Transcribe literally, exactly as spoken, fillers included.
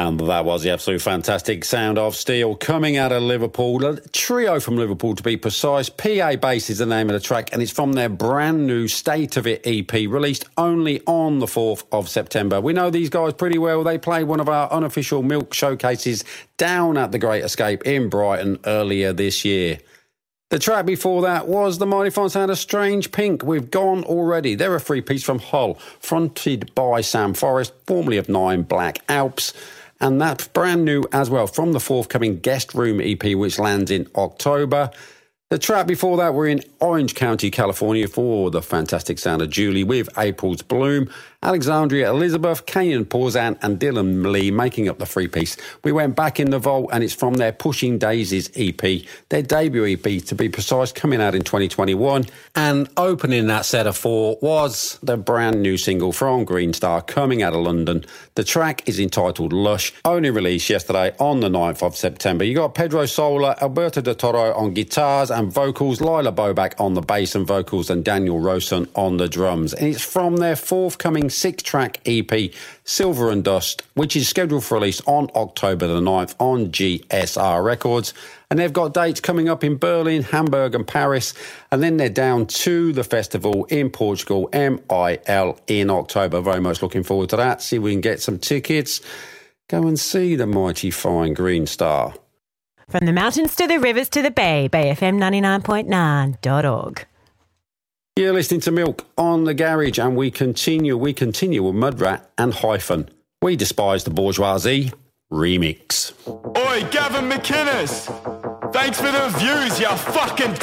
And that was the absolute fantastic sound of Steel coming out of Liverpool. A trio from Liverpool, to be precise. P A Bass is the name of the track, and it's from their brand new State of It E P, released only on the fourth of September. We know these guys pretty well. They played one of our unofficial Milk showcases down at the Great Escape in Brighton earlier this year. The track before that was the mighty fine sound of Strange Pink with Gone Already. They're a three-piece from Hull, fronted by Sam Forrest, formerly of Nine Black Alps. And that's brand new as well from the forthcoming Guest Room E P, which lands in October. The track before that, we're in Orange County, California, for the fantastic sound of Julie with April's Bloom. Alexandria Elizabeth, Kayan Porzan and Dylan Lee making up the three-piece. We went back in the vault, and it's from their Pushing Daisies E P, their debut E P, to be precise, coming out in twenty twenty-one. And opening that set of four was the brand new single from Green Star, coming out of London. The track is entitled Lush, only released yesterday on the ninth of September. You got Pedro Sola, Alberto de Toro on guitars and vocals, Lila Bobak on the bass and vocals, and Daniel Rosen on the drums. And it's from their forthcoming six-track E P, Silver and Dust, which is scheduled for release on October the ninth on G S R Records. And they've got dates coming up in Berlin, Hamburg and Paris. And then they're down to the festival in Portugal, M I L, in October. Very much looking forward to that. See if we can get some tickets. Go and see the mighty fine Green Star. From the mountains to the rivers to the bay, Bay F M ninety-nine point nine dot org. You're listening to Milk on the Garage, and we continue, we continue with Mudrat and Hyphen. We Despise the Bourgeoisie remix. Oi, Gavin McInnes! Thanks for the views, you fucking